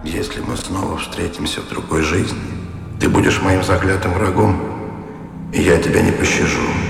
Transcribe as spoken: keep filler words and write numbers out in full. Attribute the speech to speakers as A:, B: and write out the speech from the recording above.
A: Если мы снова встретимся в другой жизни, ты будешь моим заклятым врагом, и я тебя не пощажу.